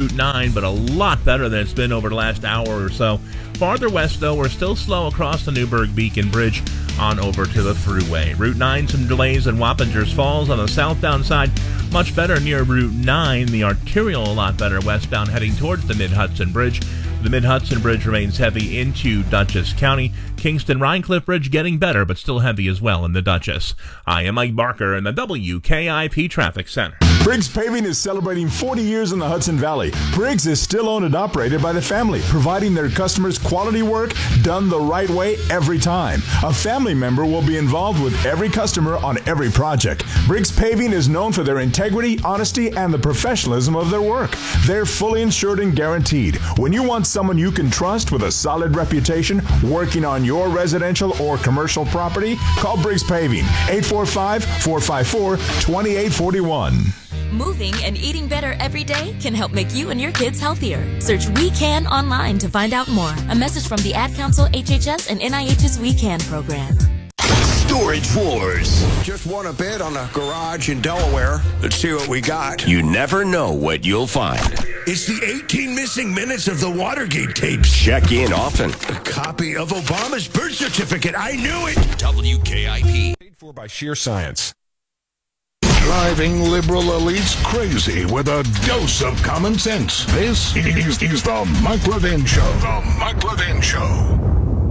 Route 9, but a lot better than it's been over the last hour or so. Farther west, though, we're still slow across the Newburgh-Beacon Bridge on over to the Thruway. Route 9, some delays in Wappingers Falls on the southbound side. Much better near Route 9. The arterial a lot better westbound heading towards the Mid-Hudson Bridge. The Mid-Hudson Bridge remains heavy into Dutchess County. Kingston-Rhinecliff Bridge getting better, but still heavy as well in the Dutchess. I am Mike Barker in the WKIP Traffic Center. Briggs Paving is celebrating 40 years in the Hudson Valley. Briggs is still owned and operated by the family, providing their customers quality work done the right way every time. A family member will be involved with every customer on every project. Briggs Paving is known for their integrity, honesty, and the professionalism of their work. They're fully insured and guaranteed. When you want someone you can trust with a solid reputation working on your residential or commercial property, call Briggs Paving, 845-454-2841. Moving and eating better every day can help make you and your kids healthier. Search We Can online to find out more. A message from the Ad Council, HHS, and NIH's We Can program. Storage Wars. Just won a bid on a garage in Delaware. Let's see what we got. You never know what you'll find. It's the 18 missing minutes of the Watergate tapes. Check in often. A copy of Obama's birth certificate. I knew it. WKIP. Paid for by sheer science. Driving liberal elites crazy with a dose of common sense. This is the Mike Levin Show. The Mike Levin Show.